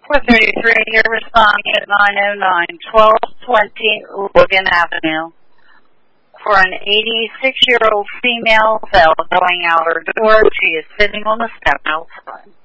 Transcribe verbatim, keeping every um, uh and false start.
four thirty-three, you're responding at nine oh nine, twelve twenty Logan Avenue. For an eighty-six-year-old female cell going out her door, she is sitting on the step outside.